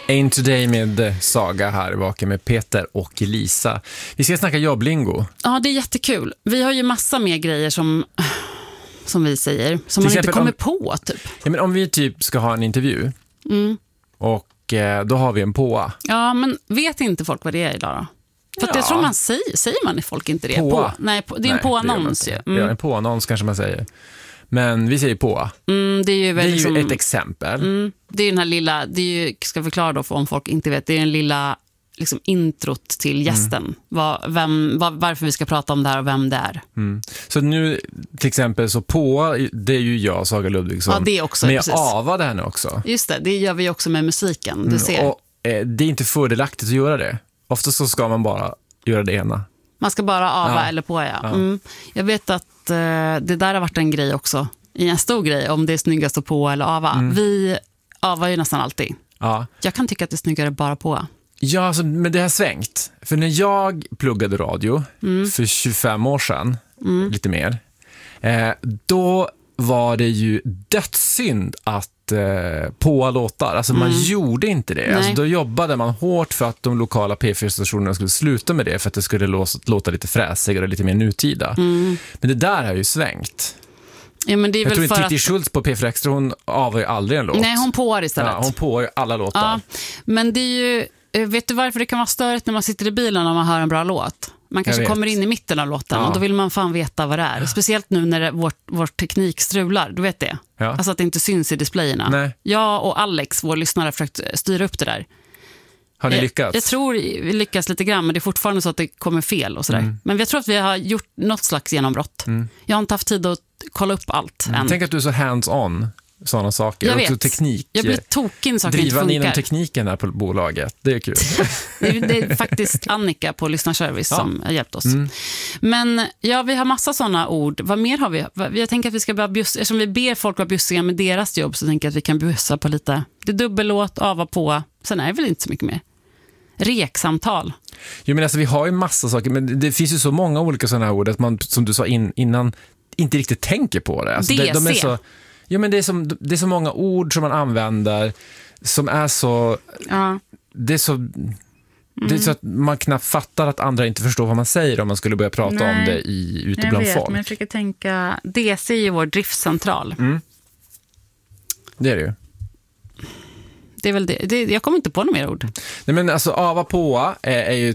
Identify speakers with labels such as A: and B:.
A: Ain't Today med Saga här i Vaken med Peter och Lisa. Vi ska snacka jobblingo.
B: Ja, det är jättekul. Vi har ju massa mer grejer som vi säger, som man inte kommer på typ.
A: Ja, men om vi typ ska ha en intervju och då har vi en påa.
B: Ja, men vet inte folk vad det är idag då? För att jag tror man säger man folk inte det.
A: Påa.
B: Nej, det är en påannons ju.
A: Ja, en påannons kanske man säger. Men vi säger på.
B: Det är ju, väl
A: liksom, ett exempel.
B: Det är den här lilla, det är ju, ska förklara då för om folk inte vet, det är den lilla liksom introt till gästen. Varför vi ska prata om det här och vem det är.
A: Så nu till exempel så på, det är ju jag, Saga Ludvigsson.
B: Ja, det är också.
A: Men jag
B: precis.
A: avade henne också.
B: Just det gör vi också med musiken. Du ser.
A: Och det är inte fördelaktigt att göra det. Ofta så ska man bara göra det ena.
B: Man ska bara ava eller på, Jag vet att det där har varit en grej också. En stor grej om det är snyggast att på eller ava. Vi avar ju nästan alltid.
A: Ja.
B: Jag kan tycka att det är snyggare bara på.
A: Ja, alltså, men det har svängt. För när jag pluggade radio för 25 år sedan, lite mer, då var det ju dödssynd att på låtar. Alltså man gjorde inte det. Alltså, då jobbade man hårt för att de lokala P4-stationerna skulle sluta med det för att det skulle låta lite fräsigare och lite mer nutida. Men det där har ju svängt.
B: Ja, men det är
A: jag
B: väl
A: tror att Titti Schultz på P4 Extra, hon avar ju aldrig en låt.
B: Nej, hon påar istället.
A: Ja, hon påar ju alla låtar.
B: Ja, men det är ju, vet du varför det kan vara störigt när man sitter i bilen och man hör en bra låt? Man kanske kommer in i mitten av låten och då vill man fan veta vad det är. Speciellt nu när vår teknik strular, du vet det.
A: Ja.
B: Alltså att det inte syns i displayerna.
A: Nej.
B: Jag och Alex, vår lyssnare, har försökt styra upp det där.
A: Har ni lyckats?
B: Jag tror vi lyckas lite grann, men det är fortfarande så att det kommer fel och sådär. Men jag tror att vi har gjort något slags genombrott. Jag har inte haft tid att kolla upp allt än.
A: Tänk att du är så hands-on sådana saker.
B: Jag
A: också
B: vet.
A: teknik.
B: Jag blir tokig när saker inte
A: funkar. Driva inom tekniken här på bolaget. Det är kul.
B: det är faktiskt Annika på Lyssnarservice som har hjälpt oss. Men ja, vi har massa sådana ord. Vad mer har vi? Jag tänker att vi ska bara bjussa, eftersom vi ber folk vara bjussiga med deras jobb, så tänker jag att vi kan bjussa på lite. Det är dubbellåt, ava på. Sen är det väl inte så mycket mer. Reksamtal.
A: Jo, men alltså vi har ju massa saker, men det finns ju så många olika sådana här ord att man, som du sa innan, inte riktigt tänker på det. Alltså de är så, ja, men det är så många ord som man använder som är så det är så det är så att man knappt fattar att andra inte förstår vad man säger om man skulle börja prata om det ute bland folk.
B: Men jag försöker tänka, DC är ju vår driftcentral.
A: Det är det ju.
B: Det är väl det. Jag kommer inte på några mer ord.
A: Nej, men alltså ava på är ju